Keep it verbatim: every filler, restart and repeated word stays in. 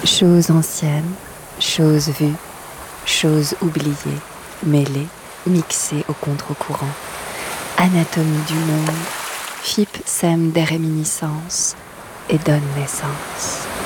Choses anciennes, choses vues, choses oubliées, mêlées, mixées au contre-courant. Anatomie du monde, F I P sème des réminiscences et donne naissance.